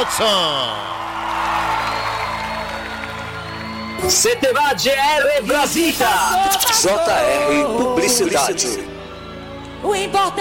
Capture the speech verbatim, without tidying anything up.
Hudson. C T V A G R Brasília. J R Publicidade. O importante